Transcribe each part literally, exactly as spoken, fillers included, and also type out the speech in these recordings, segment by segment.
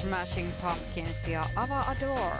Smashing Pumpkins ja Ava Adore.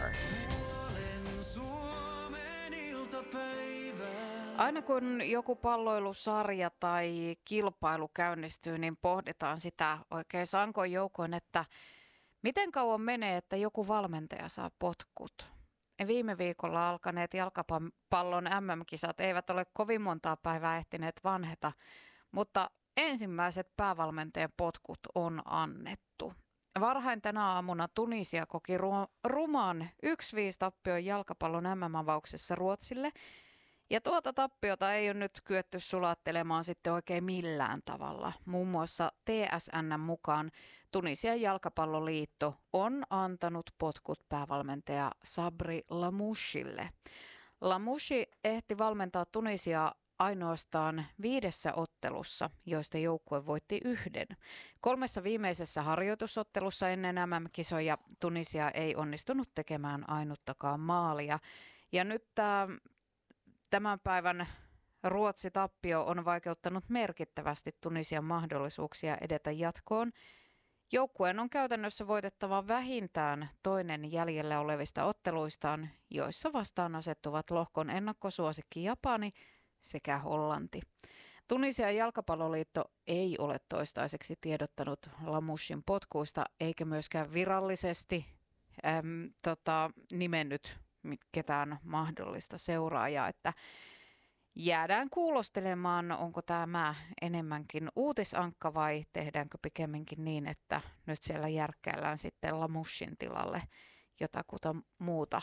Aina kun joku palloilusarja tai kilpailu käynnistyy, niin pohditaan sitä oikein sankoin joukoin, että miten kauan menee, että joku valmentaja saa potkut. Viime viikolla alkaneet jalkapallon M M-kisat eivät ole kovin montaa päivää ehtineet vanheta, mutta ensimmäiset päävalmentajan potkut on annettu. Varhain tänä aamuna Tunisia koki ru- ruman yksi viisi tappion jalkapallon M M-avauksessa Ruotsille. Ja tuota tappiota ei ole nyt kyetty sulattelemaan sitten oikein millään tavalla. Muun muassa T S N mukaan Tunisian jalkapalloliitto on antanut potkut päävalmentaja Sabri Lamouchille. Lamouchi ehti valmentaa Tunisiaa ainoastaan viidessä ottelussa, joista joukkue voitti yhden. Kolmessa viimeisessä harjoitusottelussa ennen M M-kisoja Tunisia ei onnistunut tekemään ainuttakaan maalia. Ja nyt tämä Tämän päivän Ruotsi-tappio on vaikeuttanut merkittävästi Tunisian mahdollisuuksia edetä jatkoon. Joukkueen on käytännössä voitettava vähintään toinen jäljellä olevista otteluistaan, joissa vastaan asettuvat lohkon ennakkosuosikki Japani sekä Hollanti. Tunisian jalkapalloliitto ei ole toistaiseksi tiedottanut Lamouchin potkuista eikä myöskään virallisesti äm, tota, nimennyt ketään mahdollista seuraajaa, että jäädään kuulostelemaan, onko tämä enemmänkin uutisankka vai tehdäänkö pikemminkin niin, että nyt siellä järkkäillään sitten Lamouchin tilalle jotakuta muuta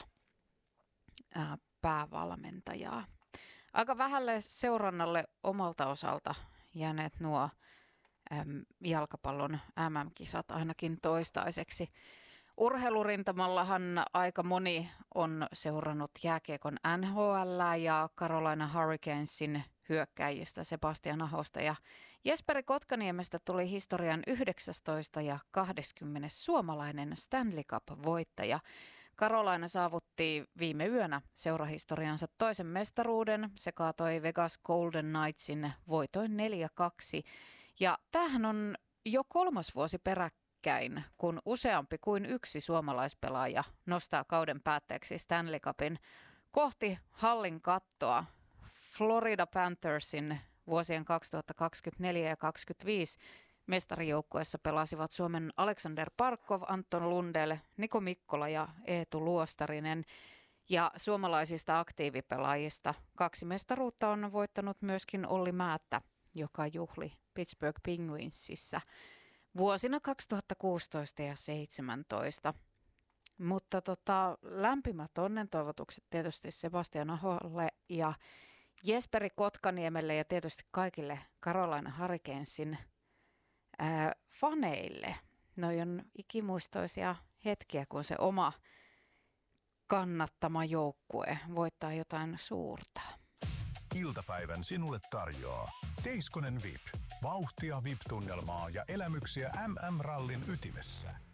ää, päävalmentajaa. Aika vähälle seurannalle omalta osalta jääneet nuo äm, jalkapallon M M-kisat ainakin toistaiseksi. Urheilurintamallahan aika moni on seurannut jääkiekon N H L ja Carolina Hurricanesin hyökkäjistä Sebastian Ahosta ja Jesperi Kotkaniemestä tuli historian yhdeksästoista ja kaksikymmentä suomalainen Stanley Cup-voittaja. Carolina saavutti viime yönä seurahistoriansa toisen mestaruuden. Se kaatoi Vegas Golden Knightsin voitoin neljä kaksi ja tämähän on jo kolmas vuosi peräkkäin, kun useampi kuin yksi suomalaispelaaja nostaa kauden päätteeksi Stanley Cupin kohti hallin kattoa. Florida Panthersin vuosien kaksituhattakaksikymmentäneljä ja kaksikymmentäviisi mestarijoukkueessa pelasivat Suomen Alexander Barkov, Anton Lundell, Niko Mikkola ja Eetu Luostarinen. Ja suomalaisista aktiivipelaajista kaksi mestaruutta on voittanut myöskin Olli Määttä, joka juhli Pittsburgh Penguinsissa vuosina kaksituhattakuusitoista ja kaksituhattaseitsemäntoista. Mutta tota, lämpimät onnentoivotukset tietysti Sebastian Aholle ja Jesperi Kotkaniemelle ja tietysti kaikille Carolina Hurricanesin ää, faneille. Noi on ikimuistoisia hetkiä, kun se oma kannattama joukkue voittaa jotain suurta. Iltapäivän sinulle tarjoaa Teiskonen V I P. Vauhtia V I P-tunnelmaa ja elämyksiä M M-rallin ytimessä.